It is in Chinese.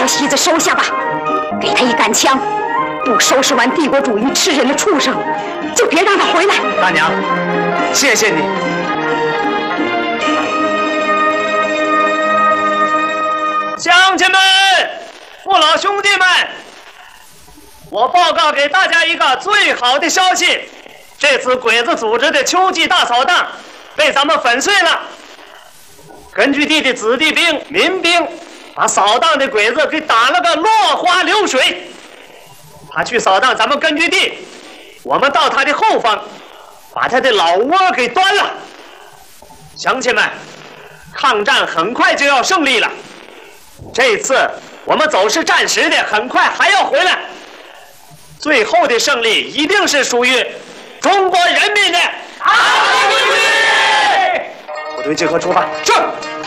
小西子收下吧，给他一杆枪，不收拾完帝国主义吃人的畜生，就别让他回来。 大娘，谢谢你。乡亲们，父老兄弟们，我报告给大家一个最好的消息：这次鬼子组织的秋季大扫荡被咱们粉碎了。根据地的子弟兵、民兵把扫荡的鬼子给打了个落花流水。他去扫荡咱们根据地，我们到他的后方，把他的老窝给端了。乡亲们，抗战很快就要胜利了。这次我们走是暂时的，很快还要回来。最后的胜利一定是属于中国人民的。部队集合出发，是。